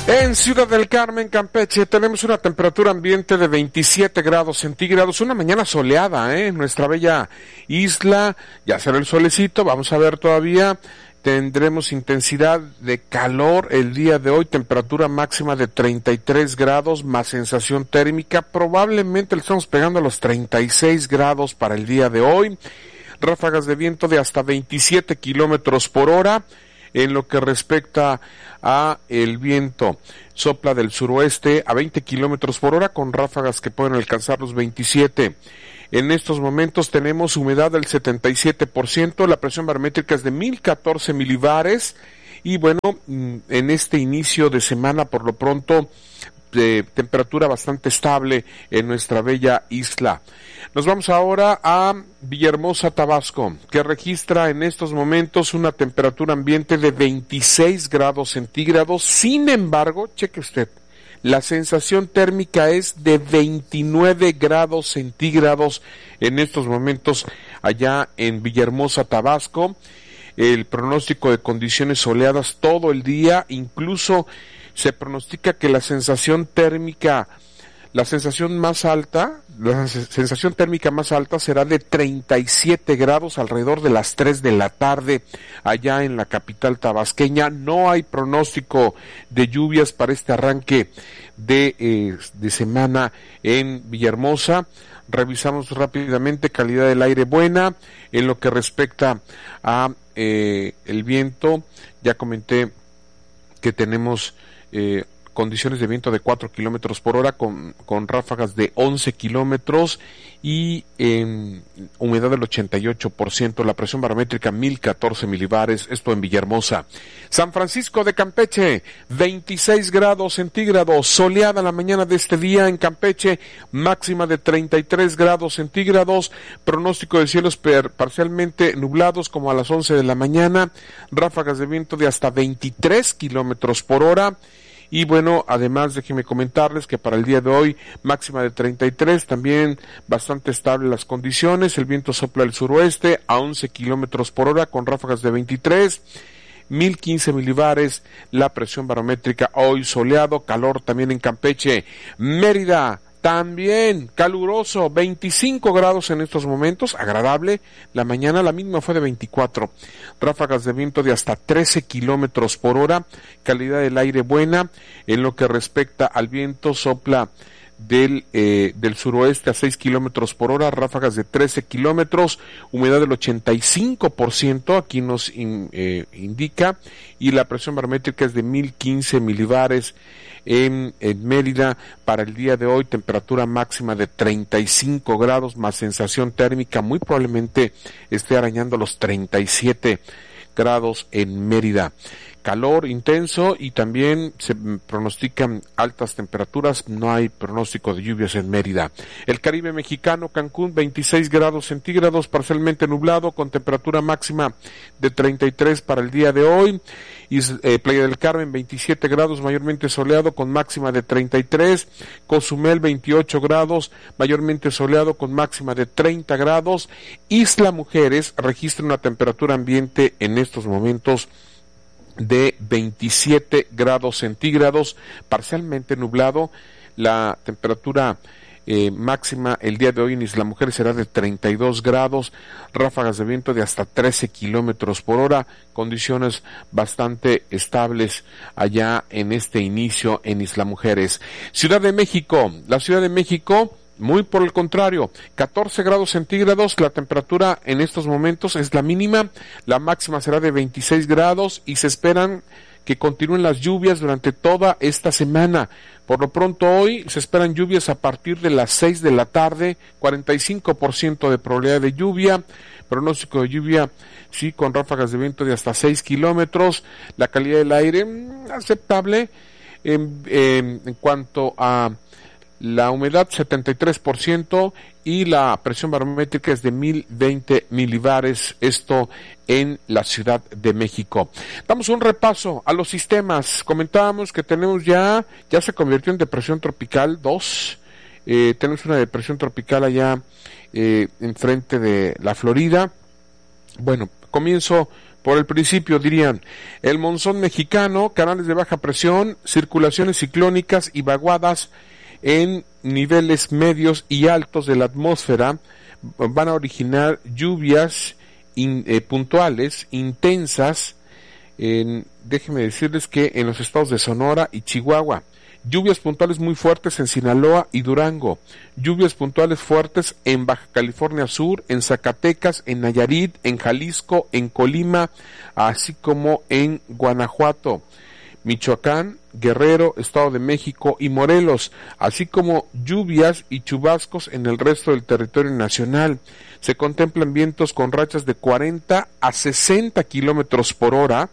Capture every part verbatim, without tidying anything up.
En Ciudad del Carmen, Campeche, tenemos una temperatura ambiente de veintisiete grados centígrados, una mañana soleada, ¿eh? En nuestra bella isla, ya será el solecito, vamos a ver todavía, tendremos intensidad de calor el día de hoy, temperatura máxima de treinta y tres grados, más sensación térmica, probablemente le estamos pegando a los treinta y seis grados para el día de hoy, ráfagas de viento de hasta veintisiete kilómetros por hora. En lo que respecta a el viento, sopla del suroeste a veinte kilómetros por hora con ráfagas que pueden alcanzar los veintisiete. En estos momentos tenemos humedad del setenta y siete por ciento, la presión barométrica es de mil catorce milibares y bueno, en este inicio de semana por lo pronto de temperatura bastante estable en nuestra bella isla. Nos vamos ahora a Villahermosa, Tabasco, que registra en estos momentos una temperatura ambiente de veintiséis grados centígrados. Sin embargo, cheque usted, la sensación térmica es de veintinueve grados centígrados en estos momentos allá en Villahermosa, Tabasco. El pronóstico de condiciones soleadas todo el día, incluso se pronostica que la sensación térmica, la sensación más alta, la sensación térmica más alta será de treinta y siete grados alrededor de las tres de la tarde allá en la capital tabasqueña. No hay pronóstico de lluvias para este arranque de, eh, de semana en Villahermosa. Revisamos rápidamente calidad del aire buena. En lo que respecta a eh, el viento, ya comenté que tenemos Eh, condiciones de viento de cuatro kilómetros por hora con, con ráfagas de once kilómetros y eh, humedad del ochenta y ocho por ciento, la presión barométrica mil catorce milibares, esto en Villahermosa. San Francisco de Campeche, veintiséis grados centígrados, soleada la mañana de este día en Campeche, máxima de treinta y tres grados centígrados, pronóstico de cielos per, parcialmente nublados como a las once de la mañana, ráfagas de viento de hasta veintitrés kilómetros por hora. Y bueno, además déjenme comentarles que para el día de hoy, máxima de treinta y tres, también bastante estable las condiciones, el viento sopla del suroeste a once kilómetros por hora con ráfagas de veintitrés, mil quince milibares, la presión barométrica hoy soleado, calor también en Campeche. Mérida, también caluroso, veinticinco grados en estos momentos, agradable, la mañana la mínima fue de veinticuatro, ráfagas de viento de hasta trece kilómetros por hora, calidad del aire buena, en lo que respecta al viento sopla del, eh, del suroeste a seis kilómetros por hora, ráfagas de trece kilómetros, humedad del ochenta y cinco por ciento, aquí nos in, eh, indica, y la presión barométrica es de mil quince milibares, En, en Mérida para el día de hoy, temperatura máxima de treinta y cinco grados más sensación térmica, muy probablemente esté arañando los treinta y siete grados en Mérida. Calor intenso y también se pronostican altas temperaturas, no hay pronóstico de lluvias en Mérida. El Caribe mexicano, Cancún, veintiséis grados centígrados, parcialmente nublado, con temperatura máxima de treinta y tres para el día de hoy. Y, eh, Playa del Carmen, veintisiete grados, mayormente soleado, con máxima de treinta y tres. Cozumel, veintiocho grados, mayormente soleado, con máxima de treinta grados. Isla Mujeres registra una temperatura ambiente en estos momentos de veintisiete grados centígrados, parcialmente nublado, la temperatura eh, máxima el día de hoy en Isla Mujeres será de treinta y dos grados, ráfagas de viento de hasta trece kilómetros por hora, condiciones bastante estables allá en este inicio en Isla Mujeres. Ciudad de México, la Ciudad de México, muy por el contrario, catorce grados centígrados, la temperatura en estos momentos es la mínima, la máxima será de veintiséis grados y se esperan que continúen las lluvias durante toda esta semana. Por lo pronto hoy se esperan lluvias a partir de las seis de la tarde, cuarenta y cinco por ciento de probabilidad de lluvia, pronóstico de lluvia, sí, con ráfagas de viento de hasta seis kilómetros, la calidad del aire aceptable, en, en, en cuanto a la humedad setenta y tres por ciento y la presión barométrica es de mil veinte milibares, esto en la Ciudad de México. Damos un repaso a los sistemas. Comentábamos que tenemos ya, ya se convirtió en depresión tropical dos, eh, tenemos una depresión tropical allá eh, enfrente de la Florida. Bueno, comienzo por el principio dirían, el monzón mexicano, canales de baja presión, circulaciones ciclónicas y vaguadas en niveles medios y altos de la atmósfera van a originar lluvias in, eh, puntuales, intensas, en, déjenme decirles que en los estados de Sonora y Chihuahua, lluvias puntuales muy fuertes en Sinaloa y Durango, lluvias puntuales fuertes en Baja California Sur, en Zacatecas, en Nayarit, en Jalisco, en Colima, así como en Guanajuato, Michoacán, Guerrero, Estado de México y Morelos, así como lluvias y chubascos en el resto del territorio nacional. Se contemplan vientos con rachas de cuarenta a sesenta kilómetros por hora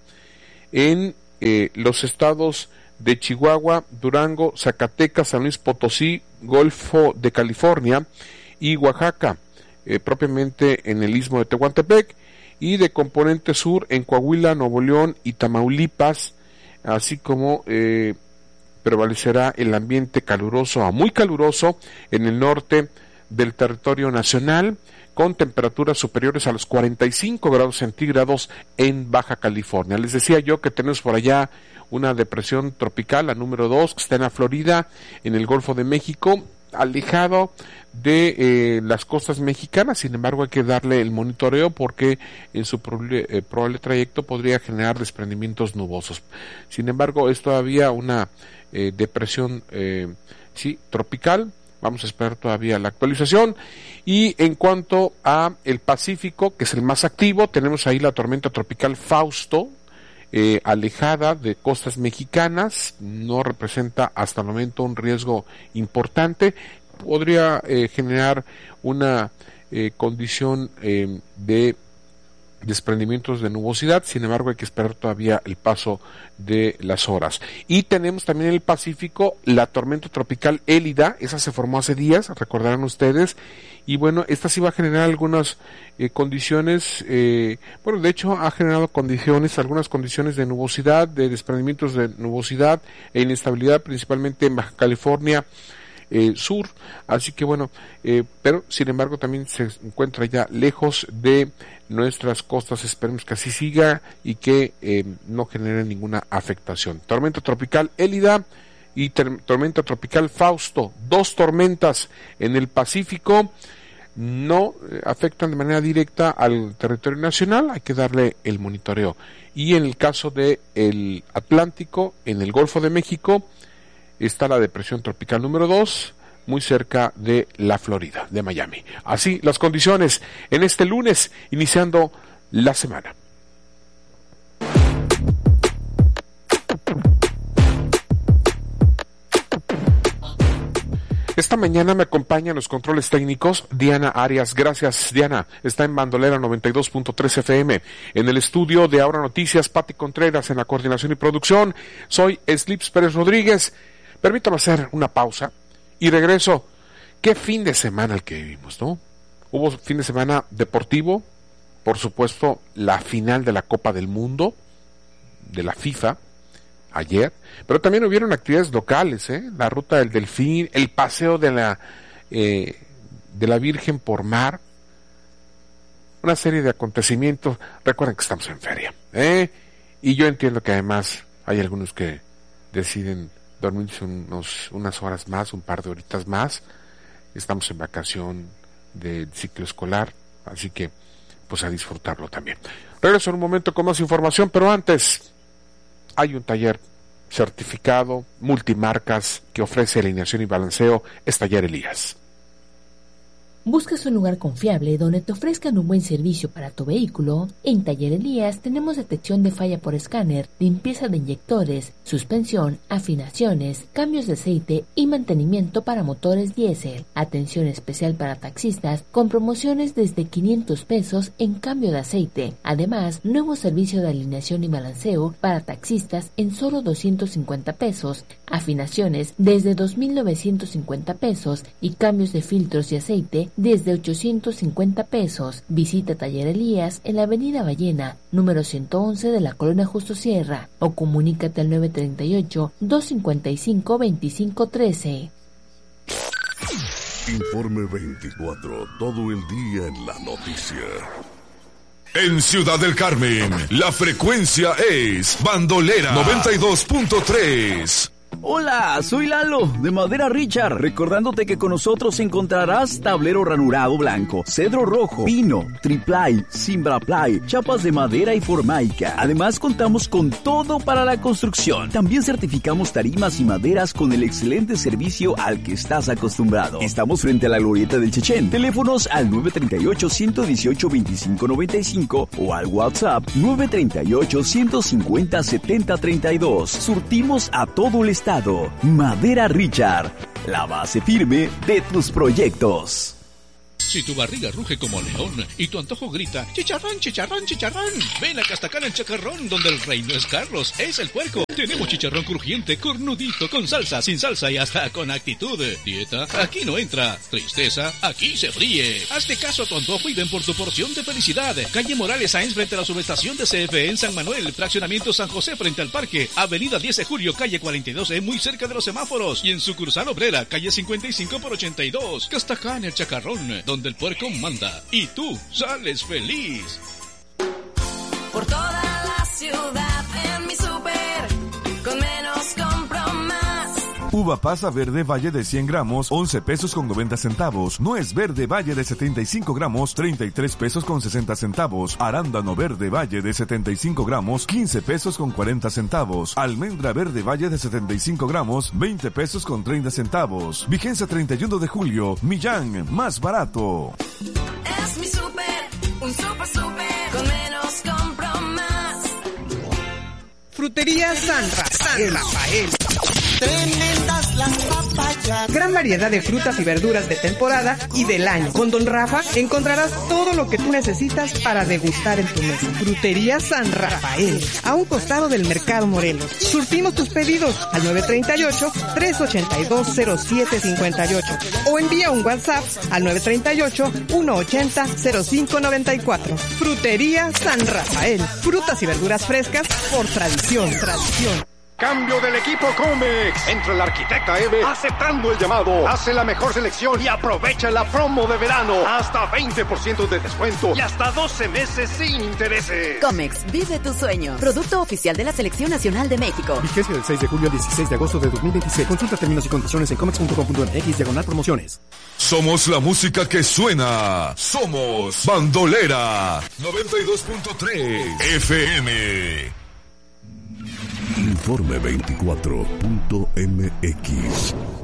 en eh, los estados de Chihuahua, Durango, Zacatecas, San Luis Potosí, Golfo de California y Oaxaca, eh, propiamente en el Istmo de Tehuantepec, y de componente sur en Coahuila, Nuevo León y Tamaulipas, así como eh, prevalecerá el ambiente caluroso a muy caluroso en el norte del territorio nacional, con temperaturas superiores a los cuarenta y cinco grados centígrados en Baja California. Les decía yo que tenemos por allá una depresión tropical, la número dos, que está en la Florida, en el Golfo de México, alejado de eh, las costas mexicanas. Sin embargo, hay que darle el monitoreo porque en su probable, eh, probable trayecto podría generar desprendimientos nubosos. Sin embargo, es todavía una eh, depresión eh, sí, tropical. Vamos a esperar todavía la actualización. Y en cuanto a el Pacífico, que es el más activo, tenemos ahí la tormenta tropical Fausto, eh, alejada de costas mexicanas, no representa hasta el momento un riesgo importante, podría eh, generar una eh, condición eh, de desprendimientos de nubosidad. Sin embargo, hay que esperar todavía el paso de las horas. Y tenemos también en el Pacífico la tormenta tropical Élida, esa se formó hace días, recordarán ustedes, y bueno, esta sí va a generar algunas eh, condiciones, eh, bueno, de hecho ha generado condiciones, algunas condiciones de nubosidad, de desprendimientos de nubosidad e inestabilidad, principalmente en Baja California Eh, sur, así que bueno, eh, pero sin embargo también se encuentra ya lejos de nuestras costas. Esperemos que así siga y que eh, no genere ninguna afectación. Tormenta tropical Élida y ter- tormenta tropical Fausto, dos tormentas en el Pacífico, no eh, afectan de manera directa al territorio nacional, hay que darle el monitoreo. Y en el caso de el Atlántico, en el Golfo de México, está la depresión tropical número dos, muy cerca de la Florida, de Miami. Así las condiciones en este lunes, iniciando la semana. Esta mañana me acompaña en los controles técnicos Diana Arias. Gracias, Diana. Está en Bandolera noventa y dos punto tres F M. En el estudio de Ahora Noticias, Pati Contreras en la coordinación y producción. Soy Slips Pérez Rodríguez. Permítame hacer una pausa y regreso. Qué fin de semana el que vivimos, ¿no? Hubo fin de semana deportivo, por supuesto, la final de la Copa del Mundo, de la FIFA, ayer, pero también hubieron actividades locales, ¿eh? La Ruta del Delfín, el paseo de la, eh, de la Virgen por mar, una serie de acontecimientos. Recuerden que estamos en feria, ¿eh? Y yo entiendo que además hay algunos que deciden dormirse unos, unas horas más, un par de horitas más. Estamos en vacación de ciclo escolar, así que pues a disfrutarlo también. Regreso en un momento con más información, pero antes hay un taller certificado multimarcas que ofrece alineación y balanceo, es Taller Elías. ¿Buscas un lugar confiable donde te ofrezcan un buen servicio para tu vehículo? En Taller Elías tenemos detección de falla por escáner, limpieza de inyectores, suspensión, afinaciones, cambios de aceite y mantenimiento para motores diésel. Atención especial para taxistas con promociones desde quinientos pesos en cambio de aceite. Además, nuevo servicio de alineación y balanceo para taxistas en solo doscientos cincuenta pesos, afinaciones desde dos mil novecientos cincuenta pesos y cambios de filtros y aceite desde ochocientos cincuenta pesos. Visita Taller Elías en la Avenida Ballena, número ciento once de la Colonia Justo Sierra, o comunícate al nueve treinta y ocho, doscientos cincuenta y cinco, veinticinco trece. Informe veinticuatro, todo el día en la noticia. En Ciudad del Carmen, la frecuencia es Bandolera noventa y dos punto tres. Hola, soy Lalo, de Madera Richard, recordándote que con nosotros encontrarás tablero ranurado blanco, cedro rojo, pino, triplay, cimbraplay, chapas de madera y formaica. Además, contamos con todo para la construcción. También certificamos tarimas y maderas con el excelente servicio al que estás acostumbrado. Estamos frente a la Glorieta del Chechén. Teléfonos al nueve tres ocho, uno uno ocho, dos cinco nueve cinco o al WhatsApp nueve tres ocho, uno cinco cero, siete cero tres dos. Surtimos a todo el estado. Madera Richard, la base firme de tus proyectos. Si tu barriga ruge como león y tu antojo grita chicharrón, chicharrón, chicharrón, ven a Castacán el Chacarrón, donde el rey no es Carlos, es el puerco. Tenemos chicharrón crujiente, cornudito, con salsa, sin salsa y hasta con actitud. Dieta, aquí no entra. Tristeza, aquí se fríe. Hazte caso a tu antojo y ven por tu porción de felicidad. Calle Morales Sáenz frente a la subestación de C F E en San Manuel, fraccionamiento San José frente al parque, avenida diez de julio, calle cuarenta y dos E, muy cerca de los semáforos, y en sucursal obrera, calle cincuenta y cinco por ochenta y dos. Castacán el Chacarrón, donde el puerco manda y tú sales feliz. Por toda la ciudad en mi súper, con menos compro más. Uva pasa verde Valle de cien gramos, once pesos con noventa centavos. Nuez verde Valle de setenta y cinco gramos, treinta y tres pesos con sesenta centavos. Arándano verde Valle de setenta y cinco gramos, quince pesos con cuarenta centavos. Almendra verde Valle de setenta y cinco gramos, veinte pesos con treinta centavos. Vigencia treinta y uno de julio. Millán, más barato. Es mi súper, un súper súper, con menos compro más. Frutería San Rafael. San Rafael. Tremendas las papayas. Gran variedad de frutas y verduras de temporada y del año. Con Don Rafa encontrarás todo lo que tú necesitas para degustar en tu mesa. Frutería San Rafael, a un costado del Mercado Morelos. Surtimos tus pedidos al nueve tres ocho, tres ocho dos, cero siete cinco ocho o envía un WhatsApp al nueve tres ocho, uno ocho cero, cero cinco nueve cuatro. Frutería San Rafael, frutas y verduras frescas por tradición, tradición. Cambio del equipo Comex. Entra el arquitecta Eve aceptando el llamado. Hace la mejor selección y aprovecha la promo de verano. Hasta veinte por ciento de descuento y hasta doce meses sin intereses. Comex, vive tu sueño. Producto oficial de la Selección Nacional de México. Vigencia del seis de julio al dieciséis de agosto de dos mil veintiséis. Consulta términos y condiciones en comex punto com punto m x diagonal promociones. Somos la música que suena. Somos Bandolera noventa y dos punto tres F M. Informe veinticuatro punto m x.